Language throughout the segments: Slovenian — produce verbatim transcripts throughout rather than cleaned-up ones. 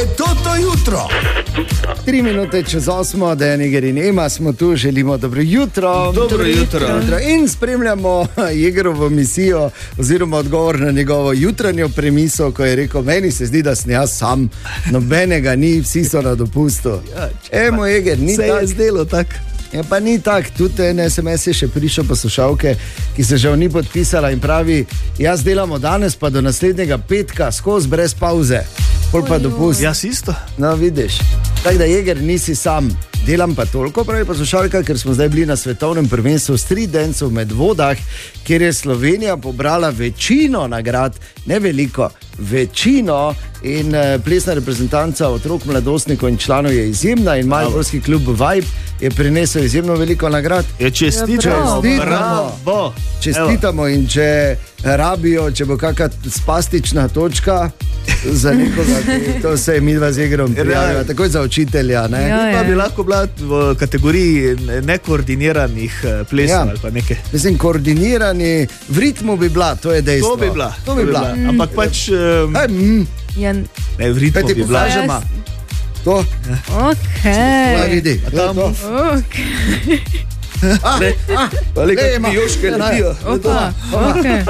Toto jutro. Tri minute čez osmo, da je Niger in Ema, smo tu, želimo dobro jutro. Dobro jutro. jutro. In spremljamo Jegerovo misijo, oziroma odgovor na njegovo jutranjo premiso, ko je rekel, meni se zdi, da sem jaz sam, nobenega ni, vsi so na dopustu. Ja, Emo, Jeger, ni se tak. je zdelo tako. Ja, pa ni tak, tudi en es em es je še prišel poslušalke, ki se žal ni podpisala in pravi, jaz delamo danes pa do naslednjega petka skozi brez pauze, pol pa dopust. Jaz isto. No, vidiš. Tako da, Jeger, nisi sam. Delam pa toliko, pravi poslušalka, ker smo zdaj bili na svetovnem prvenstvu street dance v Medvodah, kjer je Slovenija pobrala večino nagrad, ne veliko, večino, in uh, plesna reprezentanca otrok, mladostnikov in članov je izjemna in mariborski klub Vibe je prinesel izjemno veliko nagrad. Je čestitamo, Čestitamo. Čestitamo in če rabijo, če bo kakšna spastična točka za nekoga, to se je midva z Jegerom prijavila, takoj za učitelja, ne? Ja, Pa ja. bi lahko bila v kategoriji nekoordiniranih plesov Ja. ali pa nekaj. Mislim, koordinirani, v ritmu bi bila, to je dejstvo. To bi bila. To bi bila. Mm. Ampak pač um, Aj, mm, Ja, ne, v ritmu kaj ti bi bila. pokažemo? To, okej. okay. vidi, glej to. Okay. Ah, ah, Pa le, Glej, kako ima. ti joške Ja, naj. letijo. Opa, okej.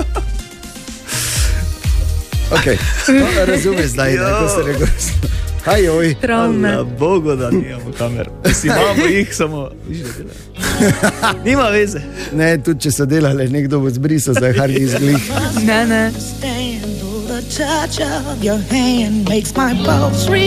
Okay. No, razumeš zdaj, ne, ko se rekel. Kaj joj. Travme. Na Bogu, da nimamo kamer. Mislim, imamo jih samo. Nima veze. Ne, tudi če so delali, nekdo bo zbrisal, zdaj har izglih. Ne, ne. The touch of your hand makes my pulse